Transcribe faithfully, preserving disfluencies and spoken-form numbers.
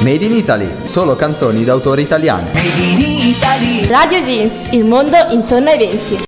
Made in Italy, solo canzoni d'autori italiani. Made in Italy. Radio Jeans, il mondo intorno ai venti.